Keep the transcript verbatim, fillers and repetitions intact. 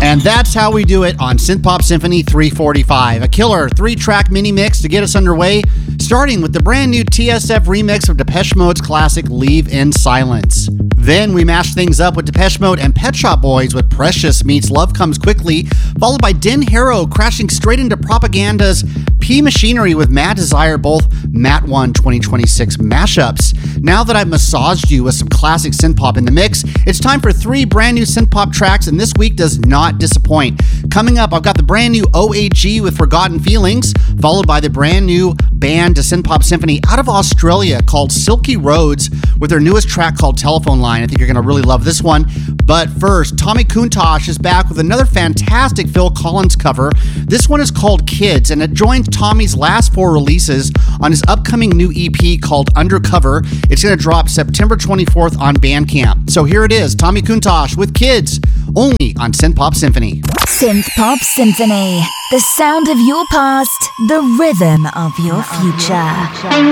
And that's how we do it on Synth Pop Symphony three forty-five, a killer three-track mini mix to get us underway, starting with the brand new T S F remix of Depeche Mode's classic Leave in Silence. Then we mashed things up with Depeche Mode and Pet Shop Boys with Precious meets Love Comes Quickly, followed by Den Harrow crashing straight into Propaganda's P Machinery with Mad Desire, both Mat one twenty twenty-six mashups. Now that I've massaged you with some classic synth pop in the mix, it's time for three brand new synth pop tracks, and this week does not disappoint. Coming up, I've got the brand new O A G with Forgotten Feelings, followed by the brand new band to Synth Pop Symphony out of Australia called Silky Roads with their newest track called Telephone Line. I think you're going to really love this one. But first, Tommy Kuntosh is back with another fantastic Phil Collins cover. This one is called Kids, and it joins Tommy's last four releases on his upcoming new E P called Undercover. It's going to drop September twenty-fourth on Bandcamp. So here it is, Tommy Kuntosh with Kids, only on Synth Pop Symphony. Synth Pop Symphony, the sound of your past, the rhythm of your future.